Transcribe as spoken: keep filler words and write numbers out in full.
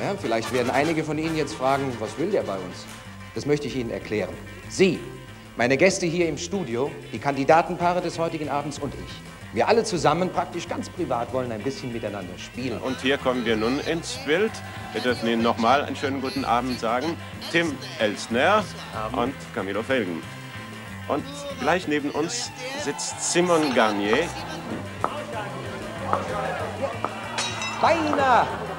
Ja, vielleicht werden einige von Ihnen jetzt fragen, was will der bei uns? Das möchte ich Ihnen erklären. Sie, meine Gäste hier im Studio, die Kandidatenpaare des heutigen Abends und ich. Wir alle zusammen, praktisch ganz privat, wollen ein bisschen miteinander spielen. Und hier kommen wir nun ins Bild. Wir dürfen Ihnen nochmal einen schönen guten Abend sagen. Tim Elstner und Camillo Felgen. Und gleich neben uns sitzt Simon Garnier. Beinahe!